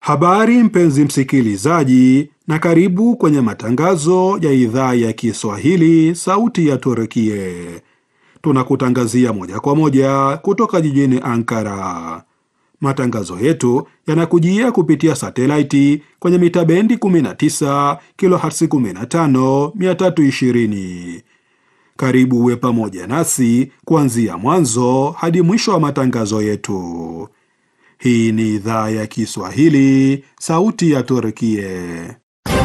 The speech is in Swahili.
Habari mpenzi msikilizaji, na karibu kwenye matangazo ya idhaa ya Kiswahili sauti ya Turkie. Tunakutangazia moja kwa moja kutoka jijini Ankara. Matangazo yetu yanakujia kupitia satelaiti kwenye mita bendi 19 kilohertz 15 320. Karibu uwe pamoja nasi kuanzia mwanzo hadi mwisho wa matangazo yetu. Hii ni idhaa ya Kiswahili, sauti ya Turkie.